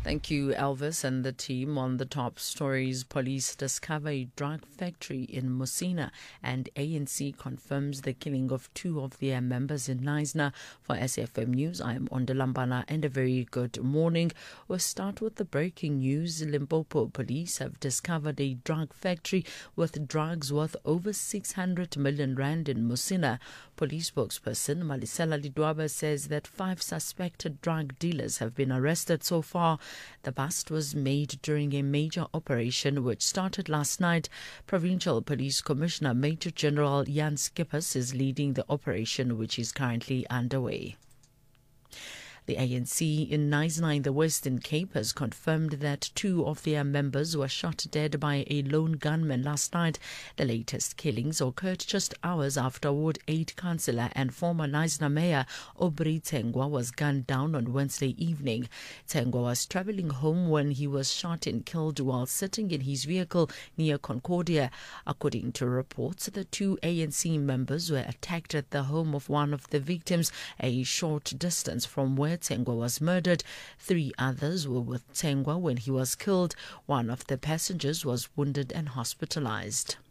Thank you, Elvis and the team. On the top stories, police discover a drug factory in Musina, and ANC confirms the killing of two of their members in Knysna. For SFM News, I am Ondalambana, and a very good morning. We'll start with the breaking news. Limpopo police have discovered a drug factory with drugs worth over 600 million rand in Musina. Police spokesperson Malisela Lidwaba says that 5 suspected drug dealers have been arrested so far. The bust was made during a major operation which started last night. Provincial Police Commissioner Major General Jan Skippers is leading the operation, which is currently underway. The ANC in Knysna in the Western Cape has confirmed that 2 of their members were shot dead by a lone gunman last night. The latest killings occurred just hours after Ward 8 councillor and former Knysna mayor Aubrey Tsengwa was gunned down on Wednesday evening. Tsengwa was travelling home when he was shot and killed while sitting in his vehicle near Concordia. According to reports, the 2 ANC members were attacked at the home of one of the victims, a short distance from where Tsengwa was murdered. 3 others were with Tsengwa when he was killed. One of the passengers was wounded and hospitalized.